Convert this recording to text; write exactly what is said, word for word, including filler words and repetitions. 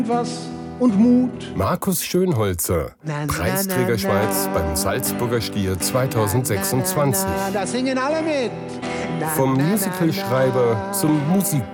Was und Mut. Markus Schönholzer, Preisträger Schweiz beim Salzburger Stier zweitausendsechsundzwanzig. Da singen alle mit. Vom Musicalschreiber zum Musik